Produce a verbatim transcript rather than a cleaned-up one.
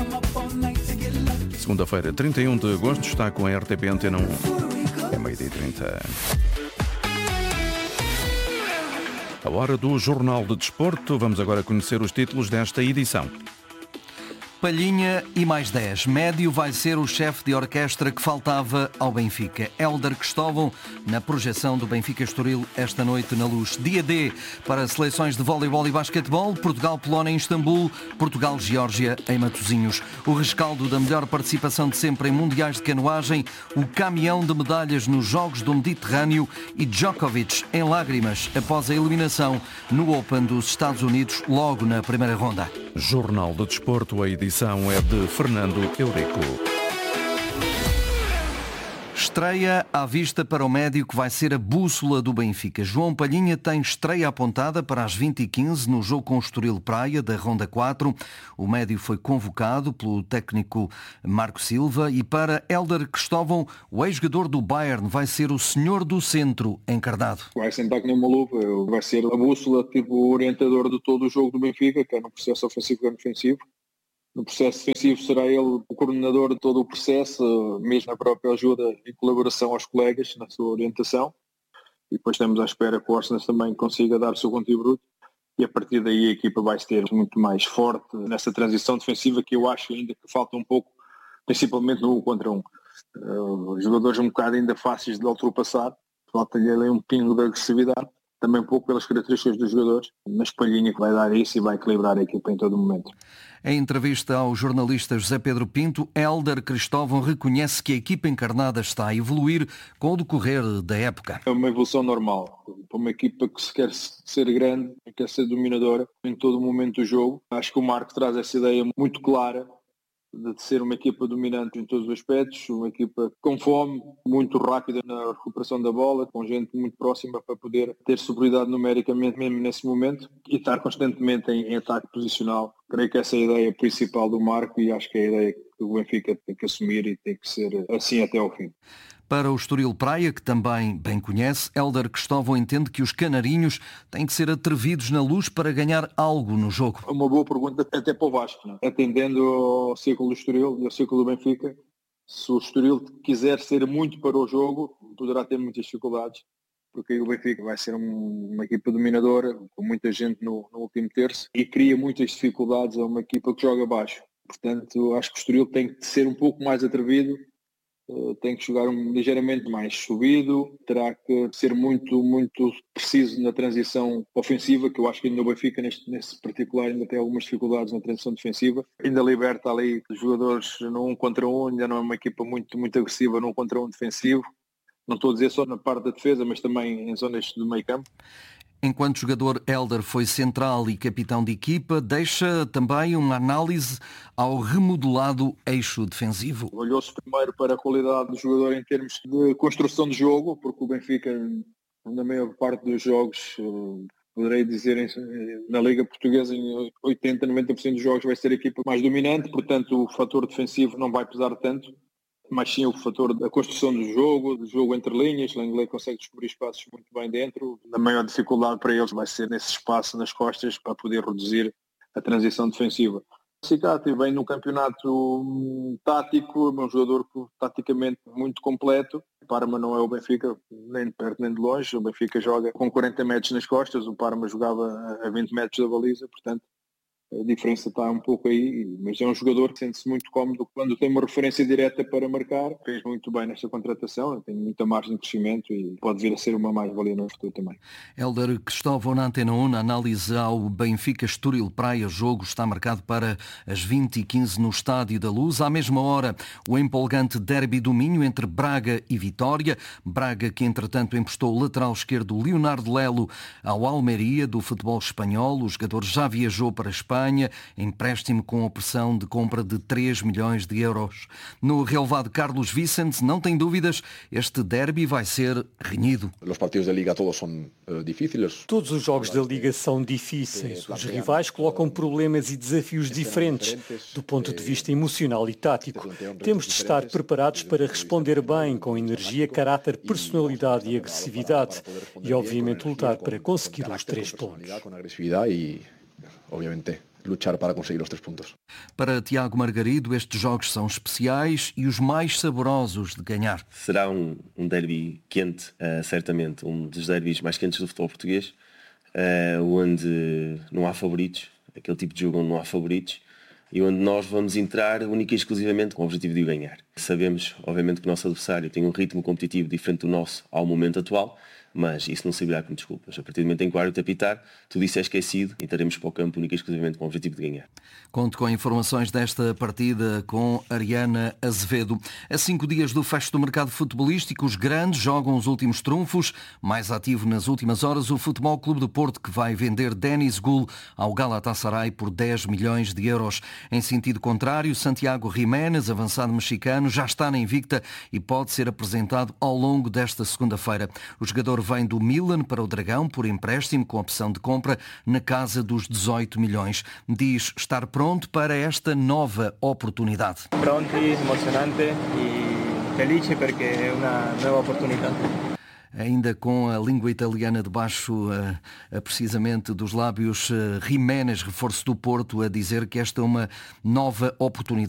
Segunda-feira, trinta e um de agosto, está com a R T P Antena um. É meio-dia e trinta. A hora do Jornal de Desporto. Vamos agora conhecer os títulos desta edição. Palhinha e mais dez. Médio vai ser o chefe de orquestra que faltava ao Benfica. Hélder Cristóvão na projeção do Benfica Estoril esta noite na Luz. Dia D para seleções de voleibol e basquetebol. Portugal-Polónia em Istambul. Portugal-Geórgia em Matosinhos. O rescaldo da melhor participação de sempre em mundiais de canoagem. O caminhão de medalhas nos Jogos do Mediterrâneo. E Djokovic em lágrimas após a eliminação no Open dos Estados Unidos logo na primeira ronda. Jornal de Desporto, a edição é de Fernando Eurico. Estreia à vista para o médio que vai ser a bússola do Benfica. João Palhinha tem estreia apontada para as vinte e quinze no jogo com o Estoril Praia da Ronda quatro. O médio foi convocado pelo técnico Marco Silva e para Hélder Cristóvão, o ex-jogador do Bayern, vai ser o senhor do centro encarnado. Vai sentar que nem uma luva, vai ser a bússola, tipo o orientador de todo o jogo do Benfica, quer no processo ofensivo, quer no defensivo. No processo defensivo será ele o coordenador de todo o processo, mesmo na própria ajuda e colaboração aos colegas na sua orientação. E depois estamos à espera que o Arsenal também consiga dar o seu contributo. E a partir daí a equipa vai ter muito mais forte nessa transição defensiva, que eu acho ainda que falta um pouco, principalmente no um contra um. Uh, os jogadores um bocado ainda fáceis de ultrapassar, falta-lhe ali um pingo de agressividade, também um pouco pelas características dos jogadores, mas Palhinha que vai dar isso e vai equilibrar a equipa em todo o momento. Em entrevista ao jornalista José Pedro Pinto, Hélder Cristóvão reconhece que a equipa encarnada está a evoluir com o decorrer da época. É uma evolução normal. Para uma equipa que se quer ser grande, quer ser dominadora em todo o momento do jogo. Acho que o Marco traz essa ideia muito clara de ser uma equipa dominante em todos os aspectos, uma equipa com fome, muito rápida na recuperação da bola, com gente muito próxima para poder ter superioridade numericamente mesmo nesse momento e estar constantemente em, em ataque posicional. Creio que essa é a ideia principal do Marco e acho que é a ideia que o Benfica tem que assumir e tem que ser assim até ao fim. Para o Estoril Praia, que também bem conhece, Hélder Cristóvão entende que os canarinhos têm que ser atrevidos na Luz para ganhar algo no jogo. Uma boa pergunta até para o Vasco, não? Atendendo ao círculo do Estoril e ao círculo do Benfica, se o Estoril quiser ser muito para o jogo, poderá ter muitas dificuldades, porque aí o Benfica vai ser um, uma equipa dominadora, com muita gente no, no último terço, e cria muitas dificuldades a uma equipa que joga baixo. Portanto, acho que o Estoril tem que ser um pouco mais atrevido, Uh, tem que jogar um, ligeiramente mais subido, terá que ser muito, muito preciso na transição ofensiva, que eu acho que ainda o Benfica neste, nesse particular ainda tem algumas dificuldades na transição defensiva, ainda liberta ali os jogadores no um contra um, ainda não é uma equipa muito, muito agressiva no um contra um defensivo, não estou a dizer só na parte da defesa, mas também em zonas do meio campo. Enquanto jogador, Hélder foi central e capitão de equipa, deixa também uma análise ao remodelado eixo defensivo. Olhou-se primeiro para a qualidade do jogador em termos de construção de jogo, porque o Benfica, na maior parte dos jogos, poderei dizer na Liga Portuguesa, em oitenta, noventa por cento dos jogos vai ser a equipa mais dominante, portanto o fator defensivo não vai pesar tanto. Mas sim o fator da construção do jogo, do jogo entre linhas. Lenglet consegue descobrir espaços muito bem dentro. A maior dificuldade para eles vai ser nesse espaço nas costas para poder reduzir a transição defensiva. O Cicati vem num campeonato tático, é um jogador taticamente muito completo. O Parma não é o Benfica nem de perto nem de longe. O Benfica joga com quarenta metros nas costas, o Parma jogava a vinte metros da baliza, portanto a diferença está um pouco aí, mas é um jogador que sente-se muito cómodo quando tem uma referência direta para marcar. Fez muito bem nesta contratação, tem muita margem de crescimento e pode vir a ser uma mais-valia no futuro também. Hélder Cristóvão na Antena um, na análise ao Benfica Estoril Praia. O jogo está marcado para as vinte e quinze no Estádio da Luz. À mesma hora, o empolgante derby do Minho entre Braga e Vitória. Braga que, entretanto, emprestou o lateral esquerdo Leonardo Lelo ao Almeria do futebol espanhol. O jogador já viajou para a Espanha, empréstimo com opção de compra de três milhões de euros. No relevado Carlos Vicente, não tem dúvidas, este derby vai ser renhido. Os partidos da Liga todos são difíceis. Todos os jogos da Liga são difíceis. Os rivais colocam problemas e desafios diferentes do ponto de vista emocional e tático. Temos de estar preparados para responder bem, com energia, caráter, personalidade e agressividade e, obviamente, lutar para conseguir os três pontos. Obviamente, luchar para conseguir os três pontos. Para Tiago Margarido, estes jogos são especiais e os mais saborosos de ganhar. Será um, um derby quente, uh, certamente, um dos derbys mais quentes do futebol português, uh, onde não há favoritos, aquele tipo de jogo onde não há favoritos, e onde nós vamos entrar única e exclusivamente com o objetivo de o ganhar. Sabemos, obviamente, que o nosso adversário tem um ritmo competitivo diferente do nosso ao momento atual, mas isso não servirá como desculpas. A partir do momento em que o árbitro apitar, tudo isso é esquecido e estaremos para o campo única e exclusivamente com o objetivo de ganhar. Conto com informações desta partida com Ariana Azevedo. A cinco dias do fecho do mercado futebolístico, os grandes jogam os últimos trunfos. Mais ativo nas últimas horas, o Futebol Clube do Porto, que vai vender Denis Gul ao Galatasaray por dez milhões de euros. Em sentido contrário, Santiago Jiménez, avançado mexicano, já está na Invicta e pode ser apresentado ao longo desta segunda-feira. O jogador vem do Milan para o Dragão por empréstimo com opção de compra na casa dos dezoito milhões. Diz estar pronto para esta nova oportunidade. Pronto, emocionante e feliz porque é uma nova oportunidade. Ainda com a língua italiana debaixo uh, precisamente dos lábios, uh, Jiménez, reforço do Porto, a dizer que esta é uma nova oportunidade.